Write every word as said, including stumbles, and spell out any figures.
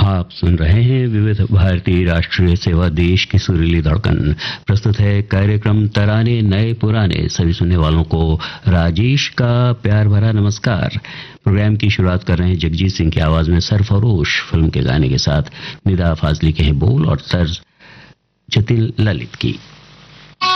आप सुन रहे हैं विविध भारती राष्ट्रीय सेवा, देश की सुरीली धड़कन। प्रस्तुत है कार्यक्रम तराने नए पुराने। सभी सुनने वालों को राजेश का प्यार भरा नमस्कार। प्रोग्राम की शुरुआत कर रहे हैं जगजीत सिंह की आवाज में सरफरोश फिल्म के गाने के साथ। निदा फाजली के हैं बोल और तर्ज जतिन ललित की।